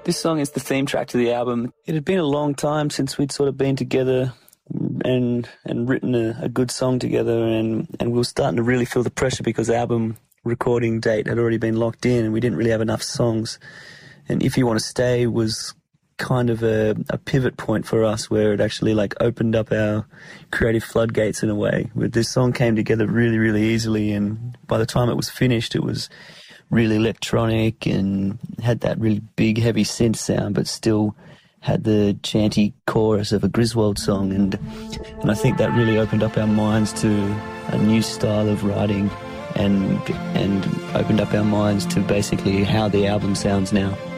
This song is the theme track to the album. It had been a long time since we'd sort of been together and written a good song together, and we were starting to really feel the pressure because the album recording date had already been locked in and we didn't really have enough songs. And If You Want to Stay was kind of a pivot point for us, where it actually like opened up our creative floodgates in a way. Where this song came together really, really easily, and by the time it was finished, it was really electronic and had that really big, heavy synth sound, but still had the chanty chorus of a Griswold song, and I think that really opened up our minds to a new style of writing and opened up our minds to basically how the album sounds now.